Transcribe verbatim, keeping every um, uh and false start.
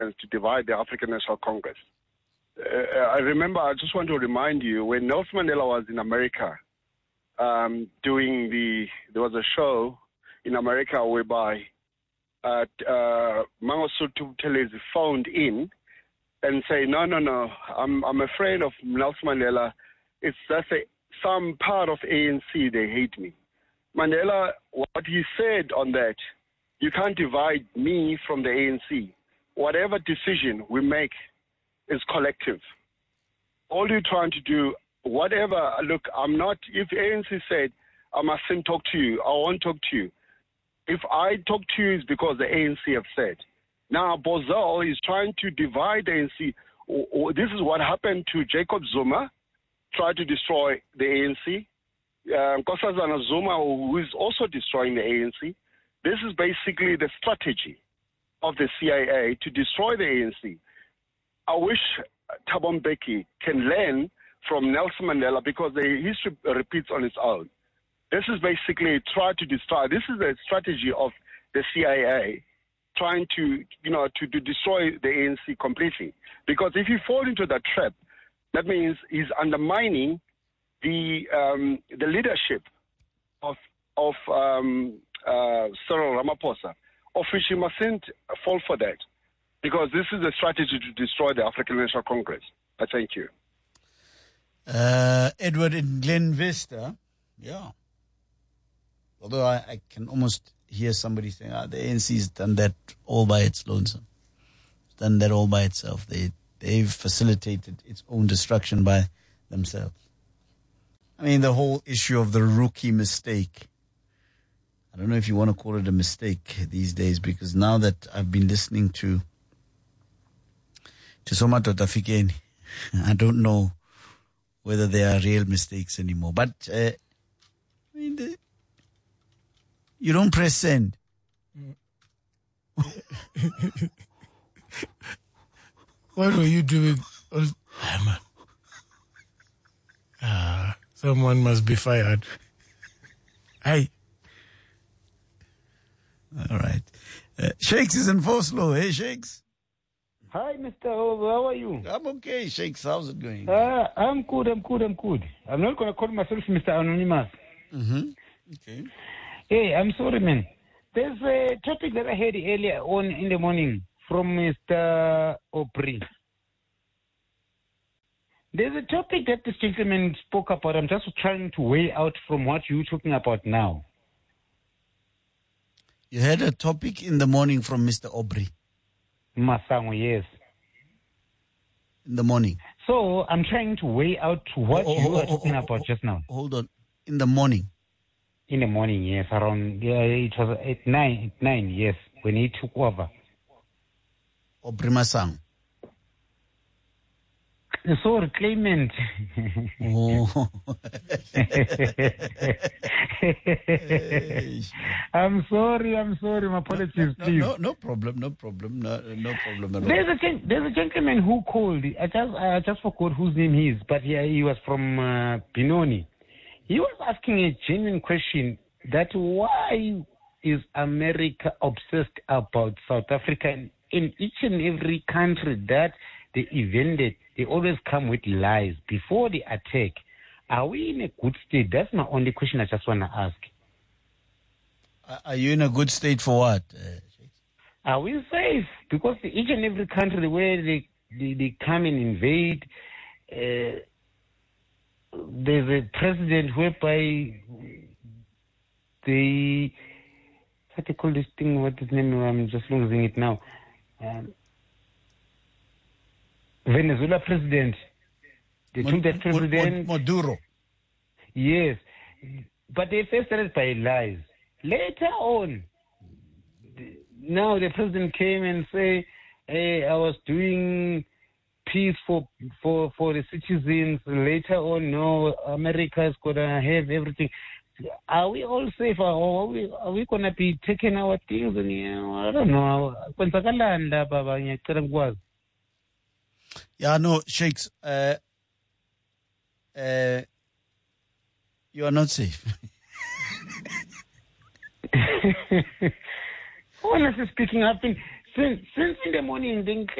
plans to divide the African National Congress. Uh, I remember, I just want to remind you, when Nelson Mandela was in America, um, doing the, there was a show in America whereby uh, uh, Mangosuthu Buthelezi phoned in and say, no, no, no, I'm, I'm afraid of Nelson Mandela. It's just a, some part of A N C, they hate me. Mandela, what he said on that, you can't divide me from the A N C. Whatever decision we make is collective. All you're trying to do, whatever, look, I'm not, if A N C said, I mustn't talk to you, I won't talk to you. If I talk to you, it's because the A N C have said. Now, Bozal is trying to divide the A N C. This is what happened to Jacob Zuma, tried to destroy the A N C. Um, Nkosazana Zuma, who is also destroying the A N C. This is basically the strategy of the C I A to destroy the A N C. I wish Thabo Mbeki can learn from Nelson Mandela because the history repeats on its own. This is basically try to destroy. This is the strategy of the C I A, trying to, you know, to, to destroy the A N C completely. Because if you fall into that trap, that means he's undermining the um, the leadership of of um, uh, Cyril Ramaphosa, of which he mustn't fall for that, because this is a strategy to destroy the African National Congress. I thank you. Uh, Edward in Glen Vista, yeah. Although I, I can almost hear somebody saying, ah, the A N C's done that all by its lonesome. It's done that all by itself. They, they've facilitated its own destruction by themselves. I mean, the whole issue of the rookie mistake. I don't know if you want to call it a mistake these days, because now that I've been listening to to Somato Tafikeni, I don't know whether they are real mistakes anymore. But uh, I mean, the, you don't press send. What were you doing? Ah, ah, someone must be fired. Hey. All right. Uh, Shakes is in Vosloo. Hey, Shakes. Hi, Mister Hove. How are you? I'm okay, Shakes. How's it going? Uh, I'm good, I'm good, I'm good. I'm not going to call myself Mister Anonymous. Mm-hmm. Okay. Hey, I'm sorry, man. There's a topic that I heard earlier on in the morning from Mister Aubrey. There's a topic that this gentleman spoke about. I'm just trying to weigh out from what you're talking about now. You had a topic in the morning from Mister Aubrey. Masango, yes. In the morning. So I'm trying to weigh out what oh, you oh, were oh, talking oh, about oh, just now. Hold on. In the morning. In the morning, yes. Around, yeah, it was at nine, at nine, yes, when he took over. Aubrey Masango. Sorry, Clement. Oh. I'm sorry, I'm sorry. My apologies, no, no, please. No, no problem, no problem, no, no problem at all. There's a, gen- there's a gentleman who called. I just, I just forgot whose name he is, but yeah, he was from uh, Benoni. He was asking a genuine question that why is America obsessed about South Africa? In, in each and every country that they invaded, they always come with lies before they attack. Are we in a good state? That's my only question I just want to ask. Are you in a good state for what? Uh, Are we safe? Because each and every country where they, they, they come and invade, uh, there's a president whereby they, what do you call this thing? What is the name? I'm just losing it now. Um, Venezuela president. They took that president. Maduro. Yes. But they first started by lies. Later on, now the president came and say, hey, I was doing peace for for for the citizens. Later on, no, America is gonna have everything. Are we all safe? Or are we are we gonna be taking our things? And, you know, I don't know. Yeah, no, Shakes. Uh, uh, you are not safe. Honestly speaking, I've been since since in the morning.